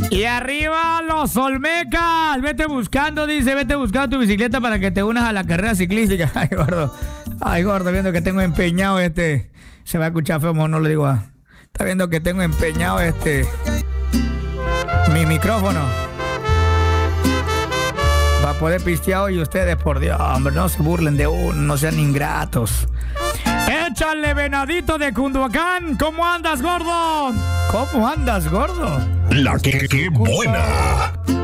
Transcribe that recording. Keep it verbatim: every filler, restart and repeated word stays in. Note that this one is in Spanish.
Y arriba los Olmecas. Vete buscando, dice, vete buscando tu bicicleta para que te unas a la carrera ciclística. Ay, gordo. Ay, gordo, viendo que tengo empeñado este. Se va a escuchar feo, no le digo a. Está viendo que tengo empeñado este. Mi micrófono. Va a poder pistear hoy ustedes, por Dios, hombre. No se burlen de uno, no sean ingratos. Échale, venadito de Cunduacán. ¿Cómo andas, gordo? ¿Cómo andas, gordo? La que, que buena.